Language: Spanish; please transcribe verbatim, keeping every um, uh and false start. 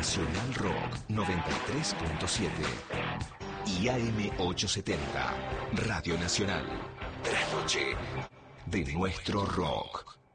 Nacional Rock noventa y tres punto siete y A M ochocientos setenta, Radio Nacional. La noche de nuestro rock.